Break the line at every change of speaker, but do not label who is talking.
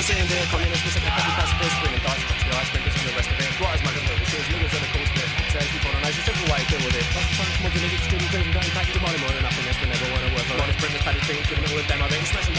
sitting there, communists, we said the country pacifist, bringing thoughts, your eyes, printers, and the rest of it. What is my good little shoes, niggas are the cool spit. Says people on ice, it's simple way to deal with it. Lots of fun, come on, niggas, student, crazy, going back to money more than nothing, that's been never won a word for. Honest, printers, paddy things, giving it with them, I've been smashing